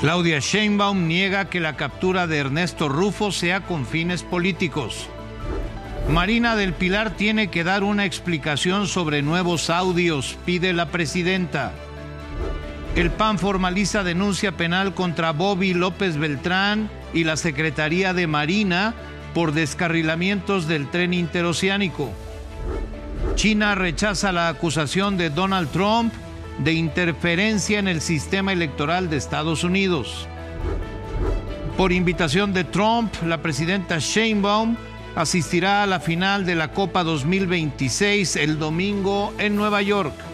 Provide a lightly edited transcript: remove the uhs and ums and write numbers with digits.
Claudia Sheinbaum niega que la captura de Ernesto Rufo sea con fines políticos. Marina del Pilar tiene que dar una explicación sobre nuevos audios, pide la presidenta. El PAN formaliza denuncia penal contra Bobby López Beltrán y la Secretaría de Marina por descarrilamientos del tren interoceánico. China rechaza la acusación de Donald Trump de interferencia en el sistema electoral de Estados Unidos. Por invitación de Trump, la presidenta Sheinbaum asistirá a la final de la Copa 2026 el domingo en Nueva York.